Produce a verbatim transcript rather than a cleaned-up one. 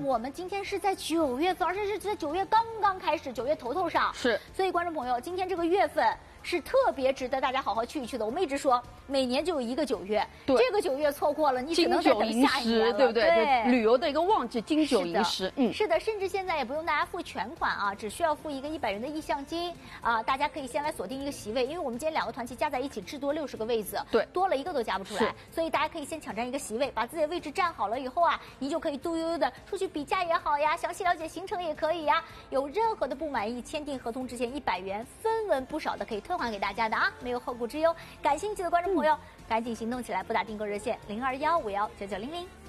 我们今天是在九月份，而且是在九月刚刚开始，九月头头上。 是， 所以观众朋友，今天这个月份是特别值得大家好好去一去的。我们一直说，每年就有一个九月， 对， 这个九月错过了，你只能再等下一年了， 对不对？ 对， 旅游的一个旺季，经久银时。 嗯，是的，甚至现在也不用大家付全款啊，只需要付一个一百元的意向金啊，大家可以先来锁定一个席位，因为我们今天两个团旗加在一起至多六十个位子， 对， 多了一个都加不出来，所以大家可以先抢占一个席位，把自己的位置占好了以后啊，你就可以嘟悠悠的出去比价也好呀，详细了解行程也可以呀，有任何的不满意，签订合同之前一百元分文不少的可以退还给大家的啊，没有后顾之忧。感兴趣的观众朋友，嗯、赶紧行动起来，拨打订购热线零二幺五幺九九零零。